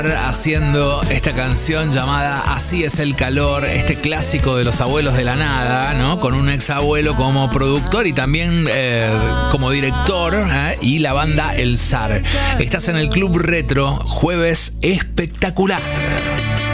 haciendo esta canción llamada Así es el calor, este clásico de los abuelos de la nada, ¿no? Con un ex abuelo como productor y también como director, y la banda El Zar. Estás en el Club Retro, jueves espectacular.